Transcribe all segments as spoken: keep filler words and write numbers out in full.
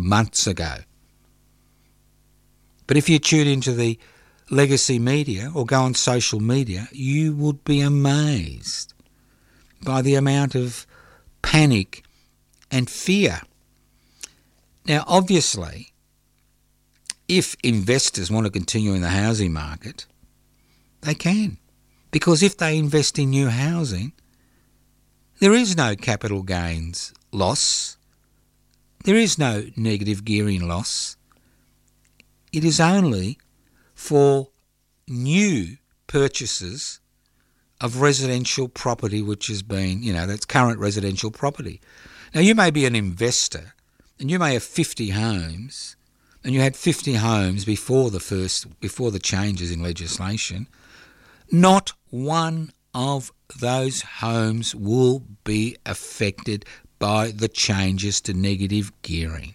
months ago. But if you tune into the legacy media or go on social media, you would be amazed by the amount of panic and fear. Now, obviously, if investors want to continue in the housing market, they can. Because if they invest in new housing, there is no capital gains loss. There is no negative gearing loss. It is only for new purchases of residential property which has been, you know, that's current residential property. Now, you may be an investor and you may have fifty homes, and you had fifty homes before the first, before the changes in legislation. Not one of those homes will be affected by the changes to negative gearing.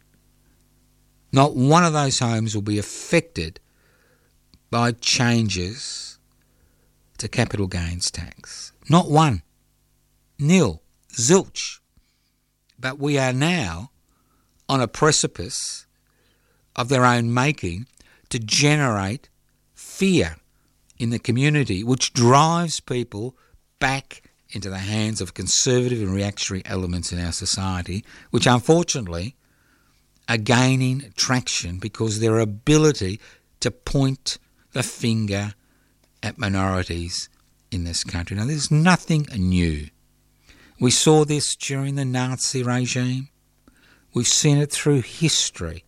Not one of those homes will be affected by changes to capital gains tax. Not one. Nil. Zilch. But we are now on a precipice of their own making to generate fear in the community, which drives people back into the hands of conservative and reactionary elements in our society, which unfortunately are gaining traction because their ability to point the finger at minorities in this country. Now, there's nothing new. We saw this during the Nazi regime. We've seen it through history,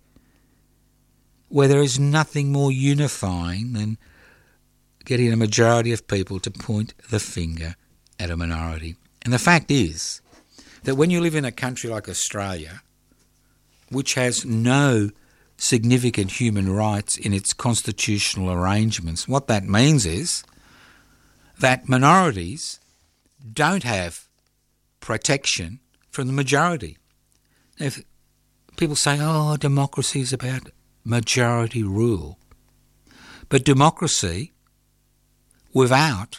where there is nothing more unifying than getting a majority of people to point the finger at a minority. And the fact is that when you live in a country like Australia, which has no significant human rights in its constitutional arrangements, what that means is that minorities don't have protection from the majority. If people say, oh, democracy is about majority rule. But democracy without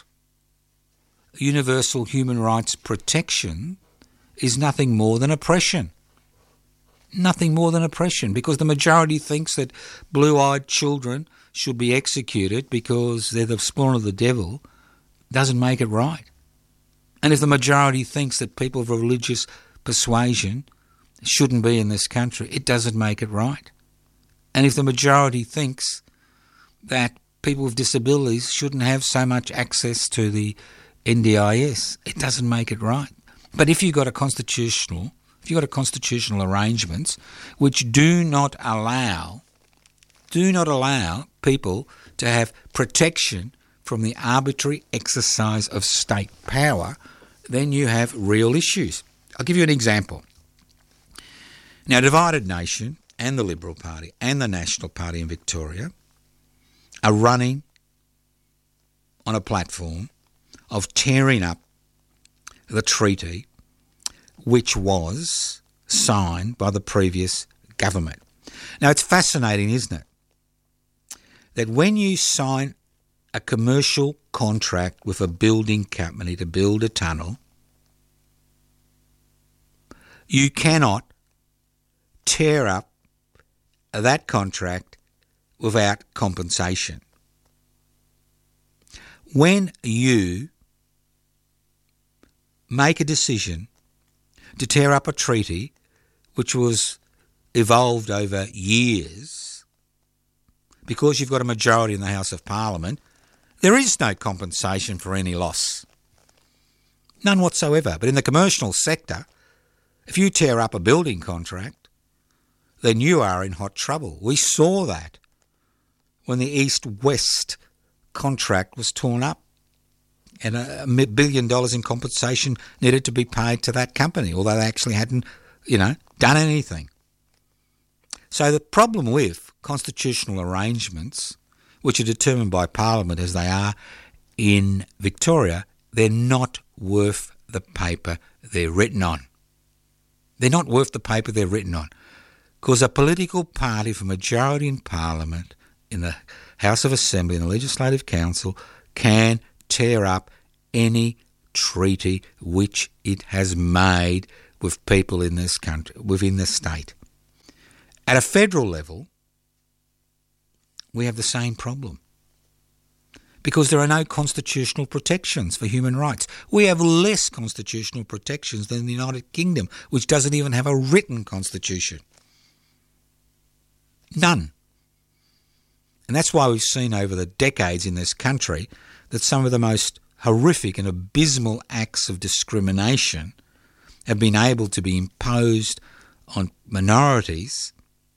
universal human rights protection is nothing more than oppression. Nothing more than oppression, because the majority thinks that blue-eyed children should be executed because they're the spawn of the devil, doesn't make it right. And if the majority thinks that people of religious persuasion shouldn't be in this country, it doesn't make it right. And if the majority thinks that people with disabilities shouldn't have so much access to the N D I S, it doesn't make it right. But if you've got a constitutional, if you've got a constitutional arrangements which do not allow, do not allow people to have protection from the arbitrary exercise of state power, then you have real issues. I'll give you an example. Now, Divided Nation and the Liberal Party and the National Party in Victoria are running on a platform of tearing up the treaty which was signed by the previous government. Now, it's fascinating, isn't it, that when you sign a commercial contract with a building company to build a tunnel, you cannot tear up that contract without compensation. When you make a decision to tear up a treaty which was evolved over years, because you've got a majority in the House of Parliament, there is no compensation for any loss. None whatsoever. But in the commercial sector, if you tear up a building contract, then you are in hot trouble. We saw that when the East-West contract was torn up and a billion dollars in compensation needed to be paid to that company, although they actually hadn't, you know, done anything. So the problem with constitutional arrangements, which are determined by Parliament as they are in Victoria, they're not worth the paper they're written on. They're not worth the paper they're written on. Because a political party for majority in Parliament, in the House of Assembly, in the Legislative Council, can tear up any treaty which it has made with people in this country, within the state. At a federal level, we have the same problem because there are no constitutional protections for human rights. We have less constitutional protections than the United Kingdom, which doesn't even have a written constitution. None. And that's why we've seen over the decades in this country that some of the most horrific and abysmal acts of discrimination have been able to be imposed on minorities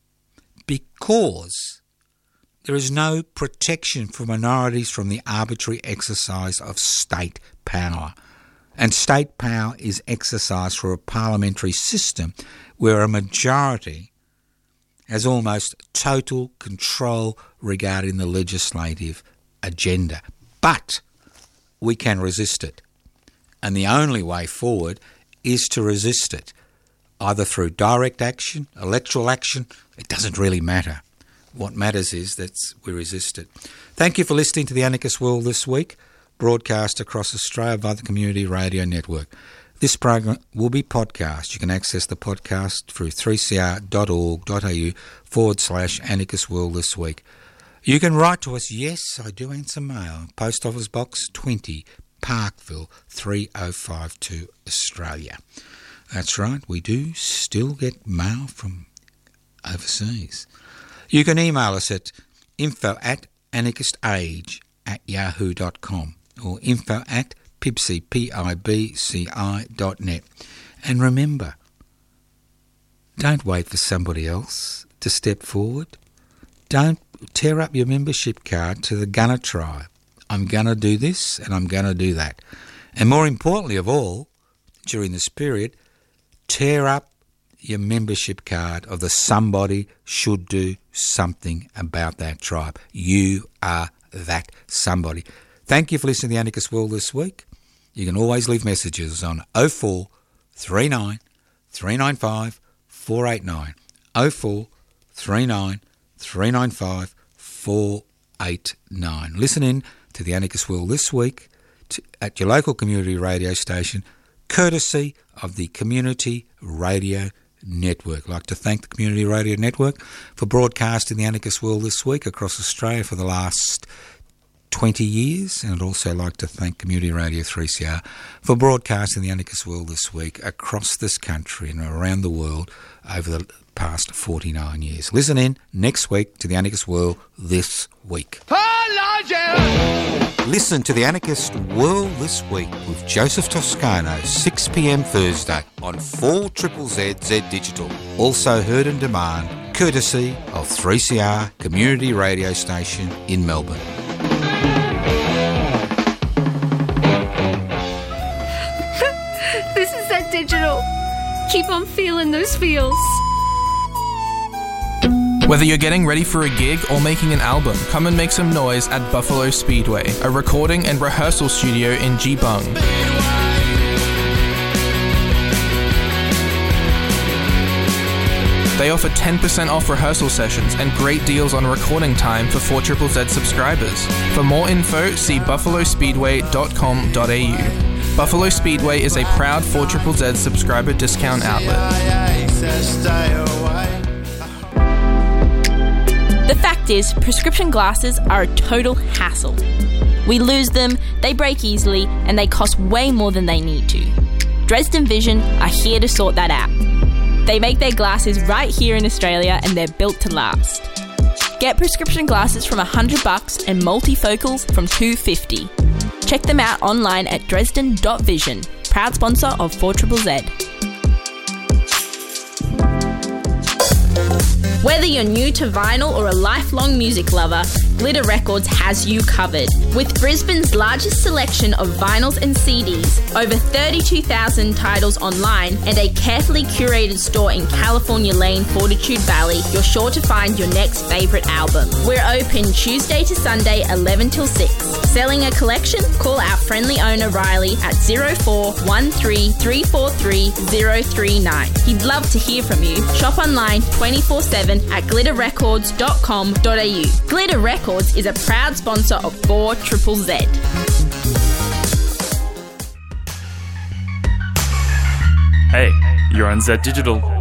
because there is no protection for minorities from the arbitrary exercise of state power. And state power is exercised through a parliamentary system where a majority has almost total control regarding the legislative agenda. But we can resist it. And the only way forward is to resist it, either through direct action, electoral action. It doesn't really matter. What matters is that we resist it. Thank you for listening to The Anarchist World this week, broadcast across Australia by the Community Radio Network. This program will be podcast. You can access the podcast through three c r dot org dot a u forward slash Anarchist World this week. You can write to us. Yes, I do answer mail. Post Office Box twenty, Parkville, three oh five two, Australia. That's right, we do still get mail from overseas. You can email us at info at anarchistage at yahoo dot com or info at pibci, P I B C I dot net. And remember, don't wait for somebody else to step forward. Don't tear up your membership card to the Gunner Tribe. I'm going to do this and I'm going to do that. And more importantly of all, during this period, tear up your membership card of the somebody should do something about that tribe. You are that somebody. Thank you for listening to The Anarchist World this week. You can always leave messages on oh four three nine three nine five four eight nine, oh four three nine three nine five four eight nine. Listen in to The Anarchist World this week to, at your local community radio station, courtesy of the Community Radio Network. I'd like to thank the Community Radio Network for broadcasting The Anarchist World this week across Australia for the last twenty years, and I'd also like to thank Community Radio three C R for broadcasting The Anarchist World this week across this country and around the world over the past forty-nine years. Listen in next week to The Anarchist World this week. Listen to The Anarchist World this week with Joseph Toscano, six p m Thursday on four Z Z Z Digital. Also heard on demand, courtesy of three C R Community Radio Station in Melbourne. This is Z Digital. Keep on feeling those feels. Whether you're getting ready for a gig or making an album, come and make some noise at Buffalo Speedway, a recording and rehearsal studio in Geebung. They offer ten percent off rehearsal sessions and great deals on recording time for four Z Z Z subscribers. For more info, see buffalo speedway dot com dot a u. Buffalo Speedway is a proud four Z Z Z subscriber discount outlet. The fact is, prescription glasses are a total hassle. We lose them, they break easily, and they cost way more than they need to. Dresden Vision are here to sort that out. They make their glasses right here in Australia and they're built to last. Get prescription glasses from one hundred bucks and multifocals from two hundred fifty. Check them out online at dresden dot vision, proud sponsor of four Z Z Z. Whether you're new to vinyl or a lifelong music lover, Glitter Records has you covered. With Brisbane's largest selection of vinyls and C Ds, over thirty-two thousand titles online, and a carefully curated store in California Lane, Fortitude Valley, you're sure to find your next favourite album. We're open Tuesday to Sunday, eleven till six. Selling a collection? Call our friendly owner Riley at zero four one three three four three zero three nine. He'd love to hear from you. Shop online twenty-four seven at glitter records dot com dot a u. Glitter Records is a proud sponsor of four Z Z Z. Hey, you're on Z Digital.